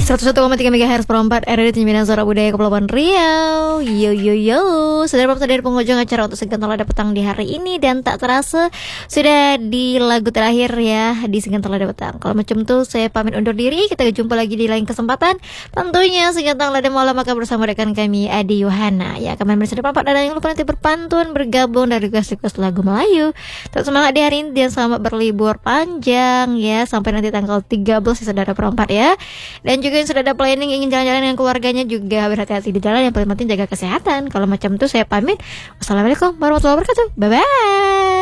101,3 MHz per 4 RRI Tinjaminan Suara Budaya Kepulauan Riau. Yo yo yo. Saudara dari penghujung acara untuk Segmen Lada Petang di hari ini, dan tak terasa sudah di lagu terakhir ya di Segmen Lada Petang. Kalau macam tuh saya pamit undur diri. Kita jumpa lagi di lain kesempatan. Tentunya Segmen Lada Malam akan bersama rekan kami Adi Yohana. Ya, kami bersama Pak dan yang lupa nanti berpantun bergabung dari request lagu Melayu. Tetap semangat di hari ini dan selamat berlibur panjang ya sampai nanti tanggal 13 ya saudara perempat ya. Dan juga yang sudah ada planning ingin jalan-jalan dengan keluarganya juga berhati-hati di jalan, yang paling penting jaga kesehatan. Kalau macam itu saya pamit. Wassalamualaikum warahmatullahi wabarakatuh. Bye bye.